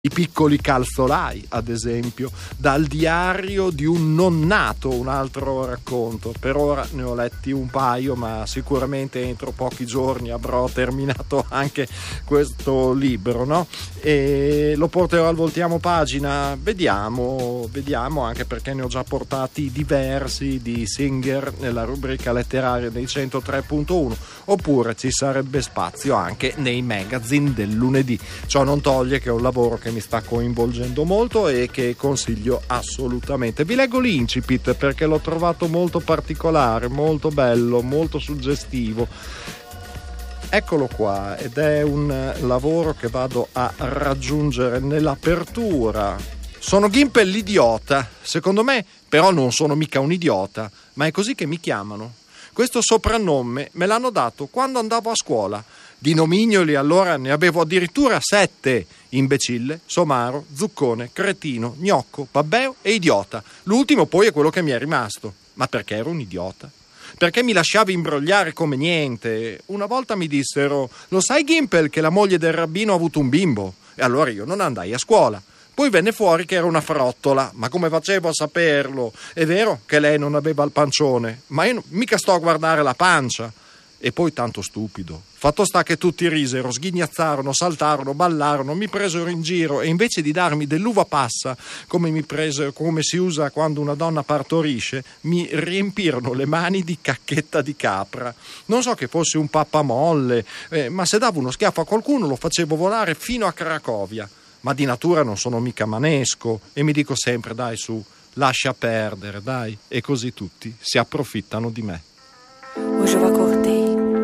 I piccoli calzolai, ad esempio, dal diario di un non nato, un altro racconto. Per ora ne ho letti un paio, ma sicuramente entro pochi giorni avrò terminato anche questo libro, no? E lo porterò al Voltiamo Pagina, vediamo, anche perché ne ho già portati diversi di Singer nella rubrica letteraria dei 103.1, oppure ci sarebbe spazio anche nei magazine del lunedì. Ciò non toglie che è un lavoro che mi sta coinvolgendo molto e che consiglio assolutamente. Vi leggo l'incipit perché l'ho trovato molto particolare, molto bello, molto suggestivo. Eccolo qua, ed è un lavoro che vado a raggiungere nell'apertura. Sono Gimpel l'idiota, secondo me però non sono mica un idiota, ma è così che mi chiamano. Questo soprannome me l'hanno dato quando andavo a scuola. Di nomignoli allora ne avevo addirittura 7: imbecille, somaro, zuccone, cretino, gnocco, babbeo e idiota. L'ultimo poi è quello che mi è rimasto. Ma perché ero un idiota? Perché mi lasciavo imbrogliare come niente. Una volta mi dissero: lo sai Gimpel che la moglie del rabbino ha avuto un bimbo? E allora io non andai a scuola. Poi venne fuori che era una frottola, ma come facevo a saperlo? È vero che lei non aveva il pancione, ma io mica sto a guardare la pancia. E poi tanto stupido. Fatto sta che tutti risero, sghignazzarono, saltarono, ballarono, mi presero in giro e invece di darmi dell'uva passa, come si usa quando una donna partorisce, mi riempirono le mani di cacchetta di capra. Non so che fosse un pappamolle, ma se davo uno schiaffo a qualcuno lo facevo volare fino a Cracovia. Ma di natura non sono mica manesco e mi dico sempre: dai su, lascia perdere, dai. E così tutti si approfittano di me. Où je vois courter